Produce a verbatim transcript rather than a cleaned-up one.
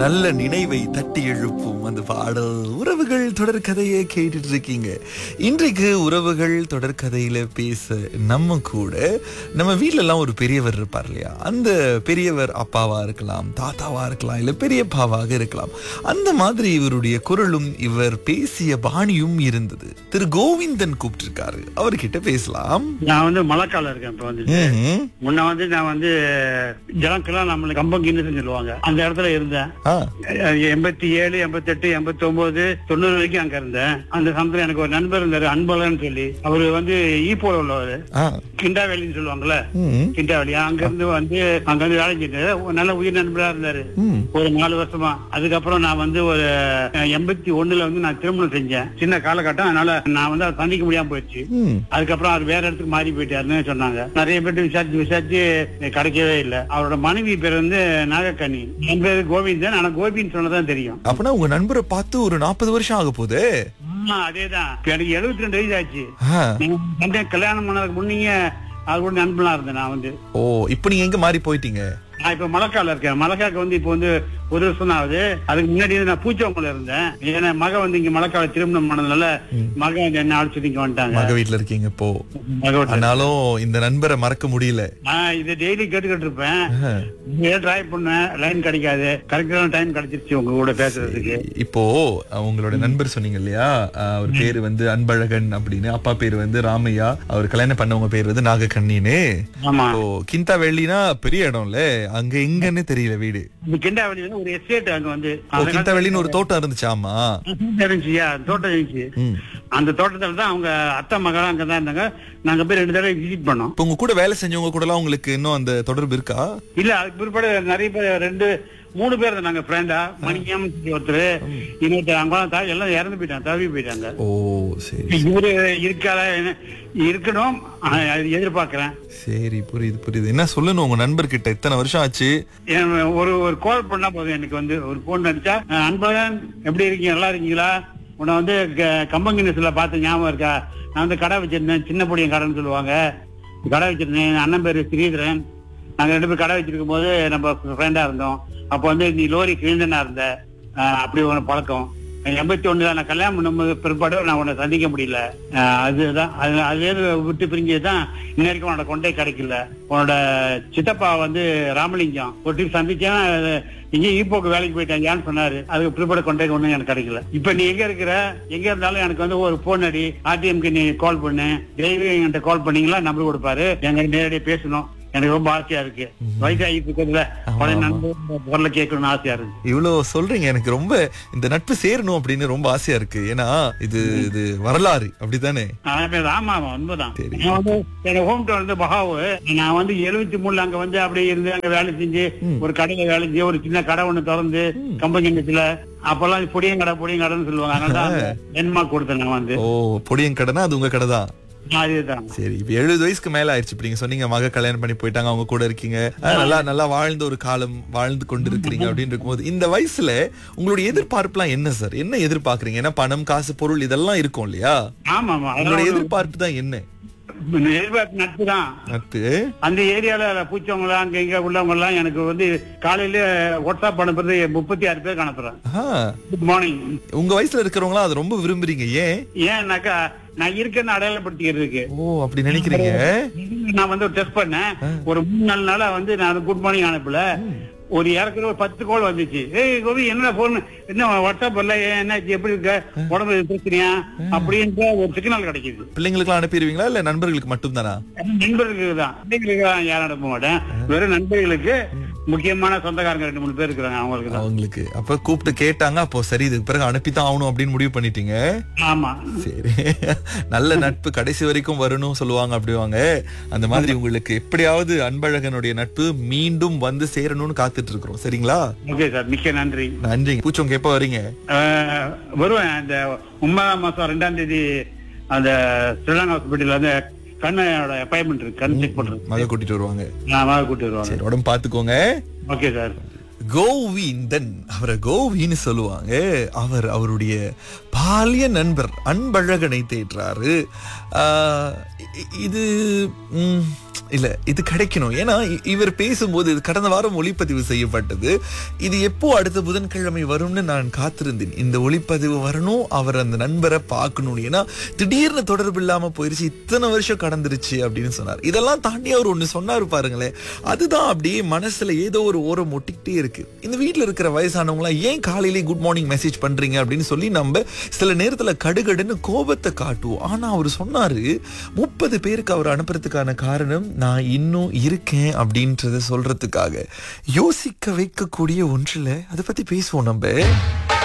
நல்ல நினைவை தட்டி எழுப்பும் அந்த பாடல். உறவுகள் தொடர்கதையை கேட்டுட்டு இருக்கீங்க. இன்றைக்கு உறவுகள் தொடர்கதையில பேச நம்ம கூட நம்ம வீட்ல எல்லாம் ஒரு பெரியவர் இருப்பார் இல்லையா? அந்த பெரியவர் அப்பாவா இருக்கலாம், தாத்தாவா இருக்கலாம், இல்ல பெரியப்பாவாக இருக்கலாம். அந்த மாதிரி இவருடைய குரலும் இவர் பேசிய பாணியும் இருந்தது. திரு கோவிந்தன் கூப்பிட்டிருக்காரு, அவர்கிட்ட பேசலாம். நான் வந்து மழைக்கால இருக்கேன். இப்ப வந்து முன்ன வந்து நான் வந்து ஜனக்கெல்லாம் நம்மளுக்கு கம்பங்கின்னு சொல்லுவாங்க, அந்த இடத்துல இருந்தேன். எண்பத்தி ஏழு எண்பத்தி எட்டு எண்பத்தி ஒன்பது தொண்ணூறு வரைக்கும் அங்க இருந்தேன். அந்த சமயத்துல எனக்கு ஒரு நண்பர் இருந்தாரு, அன்பழகன் சொல்லி. அவரு வந்து ஈப்போல உள்ளவரு, கிண்டாவேலின்னு சொல்லுவாங்கல்ல, கிண்டாவேலி. அங்க இருந்து வந்து அங்க வந்து வேலை செஞ்சாரு. நல்ல உயிர் நண்பரா இருந்தாரு ஒரு நாலு வருஷமா. அதுக்கப்புறம் நான் வந்து ஒரு எண்பத்தி ஒண்ணுல வந்து நான் திருமணம் செஞ்சேன். சின்ன காலகட்டம், அதனால நான் வந்து அதை சந்திக்க முடியாம போயிடுச்சு. அதுக்கப்புறம் அவர் வேற இடத்துக்கு மாறி போயிட்டாருன்னு சொன்னாங்க. நிறைய பேர் விசாரிச்சு விசாரிச்சு கிடைக்கவே இல்லை. அவரோட மனைவி பேர் வந்து நாகக்கண்ணி, என் பேரு கோவிந்தன். ஆனா கோபின்னு சொன்னதான் தெரியும். அப்பனா உங்க நண்பரை பார்த்து ஒரு நாற்பது வருஷம் ஆக போகுது. அதேதான். எனக்கு எழுபத்தி ரெண்டு வயசு ஆச்சு. கல்யாணம் பண்ணதுக்கு முன்னீங்க அது கூட நண்பனா இருந்தேன் நான் வந்து. ஓ, இப்ப நீங்க எங்க மாறி போயிட்டீங்க? நான் இப்ப மலைக்கால இருக்கேன். மலைக்காக்கு வந்து இப்ப வந்து ஒரு வருஷம் ஆகுது. அதுக்கு முன்னாடி நான் பூச்சவங்கல இருந்தேன். ஏன்னா மக வந்து இங்க மலைக்கால திருமணம் பண்ணதுனால மக வந்து என்ன அழைச்சிட்டு இங்க வந்துட்டாங்க. மக வீட்டுல இருக்கீங்க இப்போ. ஆனாலும் இந்த நண்பரை மறக்க முடியல. நான் இதை டெய்லி கேட்டுக்கிட்டு இருப்பேன். ட்ரை பண்ணேன், லைன் கிடைக்காது. கரெக்டான டைம் கிடைச்சிருச்சு உங்க கூட பேசுறதுக்கு. இப்போ உங்களோட நண்பர் சொன்னீங்க இல்லையா, அவர் பேரு வந்து அன்பழகன் அப்படின்னு, அப்பா பேரு வந்து ராமையா, அவர் கல்யாணம் பண்ணவங்க பேர் வந்து நாகக்கண்ணின்னு. ஆமா. கிந்தாவெளினா பெரிய இடம்ல, அங்க எங்கன்னு தெரியல வீடு. கிண்டாவெளி வந்து ஒரு எஸ்டேட். அங்க வந்து கிந்தாவெளின்னு ஒரு தோட்டம் இருந்துச்சு. ஆமா, இருந்துச்சியா, தோட்டம் இருந்துச்சு. அந்த தோட்டத்துல தான் அவங்க அத்தை மகள் அங்கதான் இருந்தாங்க. நாங்க போய் ரெண்டு தடவை விசிட் பண்ணோம். உங்க கூட வேலை செஞ்சவங்க கூட எல்லாம் உங்களுக்கு இன்னும் அந்த தொடர்பு இருக்கா? இல்ல, அதுக்கு பிற்பாடு நிறைய பேர், ரெண்டு மூணு பேர் நாங்க ஃப்ரெண்டா. மணிக்கம் ஒருத்தர், இன்னொருத்தர் அங்கெல்லாம் எல்லாம் இறந்து போயிட்டாங்க, தவி போயிட்டாங்க. ஓ சரி. இவரு இருக்கால இருக்கணும் எதிர்பார்க்கிறேன். சரி, புரியுது புரியுது. என்ன சொல்லணும் உங்க நண்பர்கிட்ட? இத்தனை வருஷம் ஆச்சு. ஒரு ஒரு கால் பண்ணா போதும், எனக்கு வந்து ஒரு போன் அடிச்சா, அன்பழகன் எப்படி இருக்கீங்க, நல்லா இருக்கீங்களா, உன்னை வந்து கம்பங்கினஸ்ல பார்த்து ஞாபகம் இருக்கா, நான் வந்து கடை வச்சிருந்தேன், சின்ன பொடியன் கடைன்னு சொல்லுவாங்க, கடை வச்சிருந்தேன். அண்ணன் பேரு ஸ்ரீதரன். நாங்க ரெண்டு பேரும் கடை வச்சிருக்கும் போது நம்ம ஃப்ரெண்டா இருந்தோம். அப்ப வந்து நீ லோரி கிழிந்தனா இருந்த, அப்படி ஒரு பழக்கம். எண்பத்தி ஒண்ணுல நான் கல்யாணம் பண்ணும்போது பிற்பாடு நான் உன்னை சந்திக்க முடியல. அதுதான் அதே விட்டு பிரிஞ்சதுதான் இன்ன வரைக்கும் உன்னோட கொண்டே கிடைக்கல. உன்னோட சித்தப்பா வந்து ராமலிங்கம் ஒரு டிப் சந்திச்சேன், இங்க ஈப்போக்கு வேலைக்கு போயிட்டாங்கன்னு சொன்னாரு. அதுக்கு பிற்பாடு கொண்டே ஒண்ணும் எனக்கு கிடைக்கல. இப்ப நீ எங்க இருக்கிற, எங்க இருந்தாலும் எனக்கு வந்து ஒரு போன் அடி, ஆர்டிஎம்க்கு நீ கால் பண்ணு, டெய்லி என்கிட்ட கால் பண்ணீங்களா, நம்பர் கொடுப்பாரு, எங்க நேரடியாக பேசணும். எனக்கு ரொம்ப ஆசையா இருக்கு. வயசாகிட்டு இருக்கிறதுல பழைய நண்பர் குரல கேட்கணும்னு ஆசையா இருக்கு. இவ்வளவு சொல்றீங்க, எனக்கு ரொம்ப இந்த நட்பு சேரணும் அப்படின்னு ரொம்ப ஆசையா இருக்கு. ஏன்னா இது இது வரலாறு, அப்படித்தானே? ஆமா, உண்மைதான். நான் வந்து என்னோட ஹோம் டவுன் வந்து மகாவு. நான் வந்து எழுபத்தி மூணுல அங்க வந்து அப்படி இருந்து அங்க வேலை செஞ்சு ஒரு கடையில வேலை செஞ்சு ஒரு சின்ன கடை ஒண்ணு திறந்து கம்பங்கிணத்துல. அப்பெல்லாம் பொடியங்கடை பொடியங்கடைன்னு சொல்லுவாங்க. அதனால டென்மார்க் கொடுத்தேன் நான் வந்து. ஓ, பொடியங்கடைனா அது உங்க கடை தான். சரி, இப்ப எழுபது வயசுக்கு மேல ஆயிடுச்சு. இப்ப நீங்க சொன்னீங்க மக கல்யாணம் பண்ணி போயிட்டாங்க, அவங்க கூட இருக்கீங்க, நல்லா நல்லா வாழ்ந்த ஒரு காலம் வாழ்ந்து கொண்டு இருக்கிறீங்க அப்படின்னு இருக்கும்போது, இந்த வயசுல உங்களுடைய எதிர்பார்ப்பு எல்லாம் என்ன சார்? என்ன எதிர்பார்க்கறீங்க? ஏன்னா பணம், காசு, பொருள் இதெல்லாம் இருக்கும் இல்லையா? ஆமா ஆமா. உங்களுடைய எதிர்பார்ப்பு தான் என்ன? நட்பு தான். நட்பு. அந்த ஏரியால பூச்சவங்க அங்க இங்க உள்ளவங்க எல்லாம் எனக்கு வந்து காலையில வாட்ஸ்அப் அனுப்புறது முப்பத்தி ஆறு பேருக்கு அனுப்புறேன். Good morning. உங்க வயசுல இருக்கிறவங்களா அது ரொம்ப விரும்புறீங்க. ஏன்? ஏன்னாக்கா நான் இருக்கேன்னு அடையாளப்படுத்திக்கிறதுக்கு. ஓ, அப்படி நினைக்கிறீங்க? நான் வந்து டெஸ்ட் பண்ணேன். ஒரு மூணு நாலு நாளா வந்து நான் குட் மார்னிங் அனுப்பல. ஒரு ஏற்கனவே ஒரு பத்து கோல் வந்துச்சு. ஏய் கோபி, என்ன போன், என்ன வாட்ஸ்அப் இல்ல, என்ன எப்படி இருக்க, உடம்பு பிரச்சனையா அப்படின்ற ஒரு சிக்னல் கிடைக்குது. பிள்ளைங்களுக்கு அனுப்பிடுவீங்களா இல்ல நண்பர்களுக்கு மட்டும் தானா? நண்பர்களுக்கு தான். பிள்ளைங்களுக்கு தான் யாரும் அனுப்ப மாட்டேன். வெறும் நண்பர்களுக்கு. முக்கியமான சொந்தக்காரங்க ரெண்டு மூணு பேர் இருக்கிறாங்க, அவங்களுக்கு அவங்களுக்கு அப்ப கூப்பிட்டு கேட்டாங்க. அப்போ சரி, இதுக்கு பிறகு அனுப்பித்தான் ஆகணும் அப்படின்னு முடிவு பண்ணிட்டீங்க. ஆமா, சரி. நல்ல நட்பு கடைசி வரைக்கும் வரணும் சொல்லுவாங்க, அப்படிவாங்க. அந்த மாதிரி உங்களுக்கு எப்படியாவது அன்பழகனுடைய நட்பு மீண்டும் வந்து சேரணும்னு காத்துட்டு இருக்கிறோம். சரிங்களா? ஓகே சார், மிக்க நன்றி. நன்றி. பூச்சவங்க எப்ப வரீங்க? வருவேன். அந்த ஒன்பதாம் மாசம் ரெண்டாம் தேதி அந்த ஸ்ரீலங்கா ஹாஸ்பிட்டல் வந்து கண்ணோட அப்பாயின்மெண்ட் இருக்கு, கண் செக் பண்றது. மக கூட்டிட்டு வருவாங்க. மக கூட்டிட்டு வருவாங்க. சரி, உடம்பு பாத்துக்கோங்க. Okay sir. கோவிந்தன், அவரை கோவின்னு சொல்லுவாங்க. அவர் அவருடைய பாலிய நண்பர் அன்பழகனை தேற்றாரு. இது இல்ல இது கிடைக்கணும். ஏன்னா இ- இவர் பேசும்போது இது கடந்த வாரம் ஒளிப்பதிவு செய்யப்பட்டது. இது எப்போ அடுத்த புதன்கிழமை வரும்னு நான் காத்திருந்தேன். இந்த ஒளிப்பதிவு வரணும், அவர் அந்த நண்பரை பார்க்கணும். ஏன்னா திடீர்னு தொடர்பு இல்லாம போயிருச்சு, இத்தனை வருஷம் கடந்துருச்சு அப்படின்னு சொன்னார். இதெல்லாம் தாண்டி அவர் ஒண்ணு சொன்னாரு பாருங்களேன், அதுதான் அப்படியே மனசுல ஏதோ ஒரு ஓரம் ஒட்டிக்கிட்டே இருக்கு. இந்த வீட்ல இருக்கிற வயசானவங்க ஏன் காலையிலே குட் மார்னிங் மெசேஜ் பண்றீங்க அப்படின்னு சொல்லி நம்ம சில நேரத்துல கடுகடுன்னு கோபத்தை காட்டுவோம். ஆனா அவர் சொன்னாரு, முப்பது பேருக்கு அவர் அனுப்புறதுக்கான காரணம் நான் இன்னும் இருக்கேன் அப்படின்றத சொல்றதுக்காக. யோசிக்க வைக்கக்கூடிய ஒன்றுல அதை பத்தி பேசுவோம் நம்ம.